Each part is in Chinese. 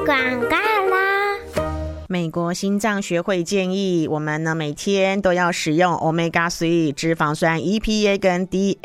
广告啦。 美国心脏学会建议我们呢每天都要使用 Omega-3 脂肪酸 EPA 跟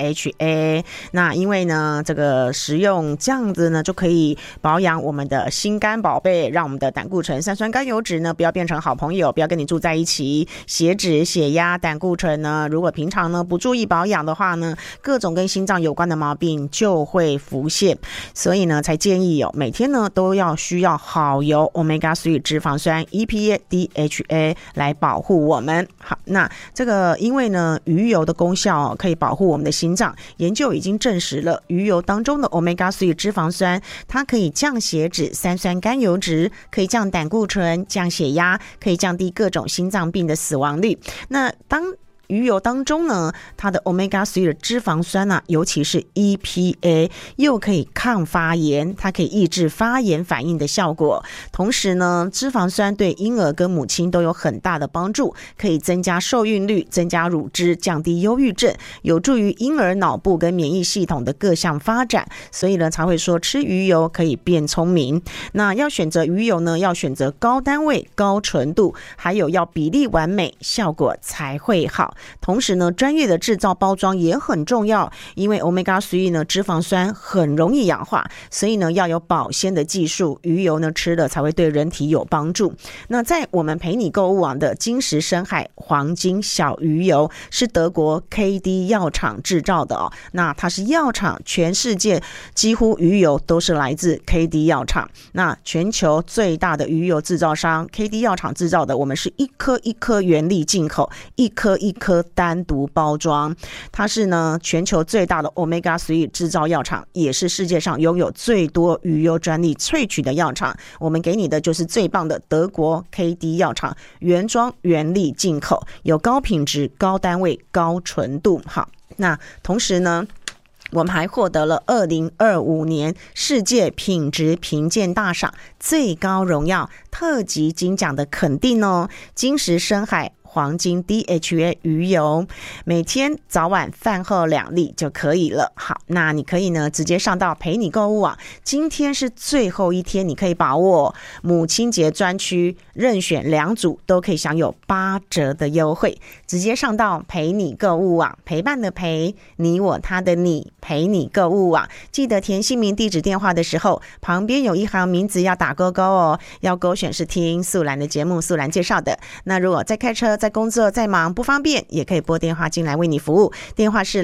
DHA。 那因为呢这个食用这样子呢就可以保养我们的心肝宝贝，让我们的胆固醇、三酸甘油酯呢不要变成好朋友，不要跟你住在一起。血脂、血压、胆固醇呢如果平常呢不注意保养的话呢，各种跟心脏有关的毛病就会浮现。所以呢才建议每天呢都要需要好油 Omega-3 脂肪酸EPA DHA 来保护我们。好，那这个因为呢鱼油的功效可以保护我们的心脏，研究已经证实了鱼油当中的 Omega-3 脂肪酸它可以降血脂、三酸甘油酯，可以降胆固醇、降血压，可以降低各种心脏病的死亡率。那当鱼油当中呢，它的 Omega-3 的脂肪酸尤其是 EPA 又可以抗发炎，它可以抑制发炎反应的效果。同时呢，脂肪酸对婴儿跟母亲都有很大的帮助，可以增加受孕率、增加乳汁、降低忧郁症，有助于婴儿脑部跟免疫系统的各项发展。所以呢，才会说吃鱼油可以变聪明。那要选择鱼油呢，要选择高单位、高纯度，还有要比例完美，效果才会好。同时呢，专业的制造包装也很重要，因为 Omega-3 呢脂肪酸很容易氧化，所以呢要有保鲜的技术，鱼油呢吃了才会对人体有帮助。那在我们陪你购物网的金石深海黄金小鱼油是德国 KD 药厂制造的那它是药厂，全世界几乎鱼油都是来自 KD 药厂。那全球最大的鱼油制造商 KD 药厂制造的，我们是一颗一颗原粒进口，一颗一颗单独包装。它是呢全球最大的 Omega-3 制造药厂，也是世界上拥有最多鱼油专利萃取的药厂。我们给你的就是最棒的德国 KD 药厂原装原粒进口，有高品质、高单位、高纯度。好，那同时呢我们还获得了2025年世界品质评鉴大赏最高荣耀特级金奖的肯定金石深海黄金 DHA 鱼油，每天早晚饭后2粒就可以了。好，那你可以呢直接上到陪你购物网，今天是最后一天，你可以把握母亲节专区，任选2组都可以享有8折的优惠。直接上到陪你购物网，陪伴的陪，你我他的你，陪你购物网。记得填姓名、地址、电话的时候，旁边有一行名字要打勾勾要勾选是听素兰的节目，素兰介绍的。那如果在开车、在工作、在忙不方便，也可以拨电话进来为你服务，电话是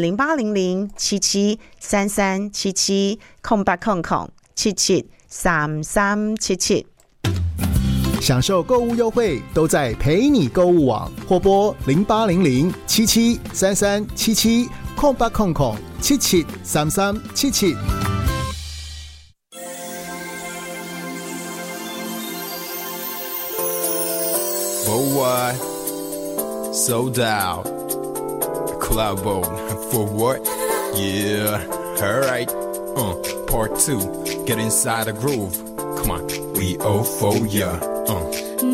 08007733778800773377。 享受购物优惠都在陪你购物网，或拨08007733778800773377。 For what? Sold out. Club for what? Yeah, alright. Part 2. Get inside the groove. Come on, we all for ya.